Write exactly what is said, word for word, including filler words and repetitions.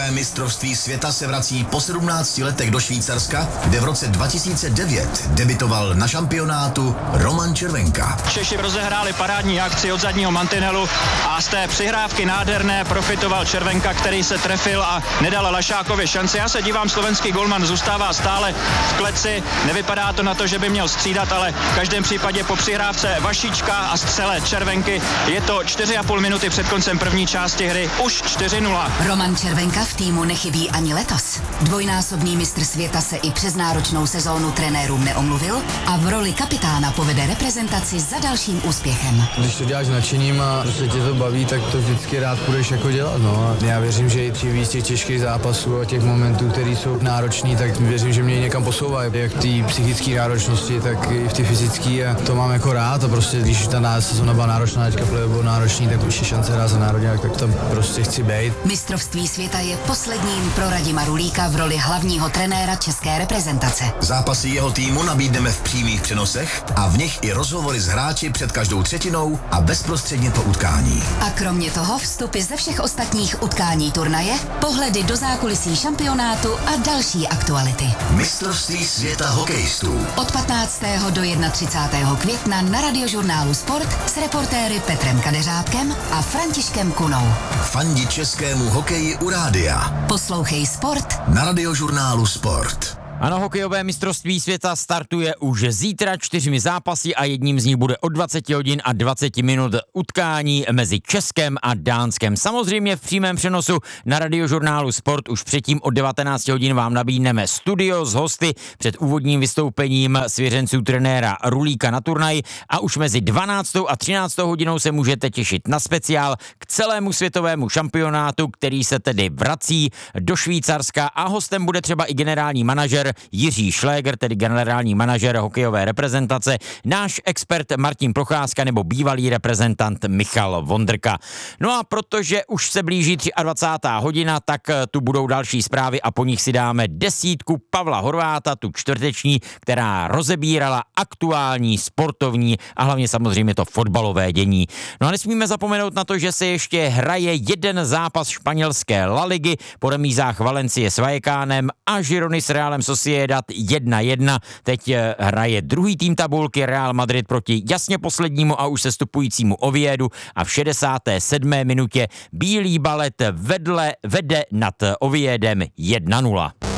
Hokejové mistrovství světa se vrací po sedmnácti letech do Švýcarska, kde v roce dva tisíce devět debitoval na šampionátu Roman Červenka. Češi rozehráli parádní akci od zadního mantinelu a z té přihrávky nádherné profitoval Červenka, který se trefil a nedal Lašákovi šanci. Já se dívám, slovenský golman zůstává stále v kleci, nevypadá to na to, že by měl střídat, ale v každém případě po přihrávce Vašíčka a střele Červenky je to čtyři a půl minuty před koncem první části hry už čtyři nula. Roman Červenka v týmu nechybí ani letos. Dvojnásobný mistr světa se i přes náročnou sezónu trenérům neomluvil a v roli kapitána povede reprezentaci za dalším úspěchem. Když to děláš nadšením a prostě tě to baví, tak to vždycky rád půjdeš jako dělat. No. A já věřím, že i čím víc těch těžkých zápasů a těch momentů, které jsou náročný, tak věřím, že mě někam posouvají. Jak v té psychické náročnosti, tak i v té fyzické. A to mám jako rád. A prostě když ta sezóna byla náročná, teďka bylo náročný, tak už je šance hrát za národňák, tak tam prostě chci být. Mistrovství světa je posledním pro Radima Rulíka v roli hlavního trenéra české reprezentace. Zápasy jeho týmu nabídneme v přímých přenosech a v nich i rozhovory s hráči před každou třetinou a bezprostředně po utkání. A kromě toho vstupy ze všech ostatních utkání turnaje, pohledy do zákulisí šampionátu a další aktuality. Mistrovství světa hokejistů. Od patnáctého do třicátého prvního května na Radiožurnálu Sport s reportéry Petrem Kadeřátkem a Františkem Kunou. Fandi českému hokeji u rádia. Poslouchej Sport na Radiožurnálu Sport. Ano, hokejové mistrovství světa startuje už zítra čtyřmi zápasy a jedním z nich bude od dvacet hodin a dvacet minut utkání mezi Českem a Dánskem. Samozřejmě v přímém přenosu na Radiožurnálu Sport už předtím od devatenáct hodin vám nabídneme studio s hosty před úvodním vystoupením svěřenců trenéra Rulíka na turnaj a už mezi dvanáctou a třináctou hodinou se můžete těšit na speciál k celému světovému šampionátu, který se tedy vrací do Švýcarska a hostem bude třeba i generální manažer Jiří Šléger, tedy generální manažer hokejové reprezentace, náš expert Martin Procházka nebo bývalý reprezentant Michal Vondrka. No a protože už se blíží dvacátá třetí hodina, tak tu budou další zprávy a po nich si dáme desítku Pavla Horváta, tu čtvrteční, která rozebírala aktuální sportovní a hlavně samozřejmě to fotbalové dění. No a nesmíme zapomenout na to, že se ještě hraje jeden zápas španělské La Ligy po remízách Valencie s Vallecánem a Girony s Realem Sociedad jedna jedna. Teď hraje druhý tým tabulky Real Madrid proti jasně poslednímu a už sestupujícímu Oviedu a v šedesáté sedmé minutě Bílý Balet vedle vede nad Oviedem jedna nula.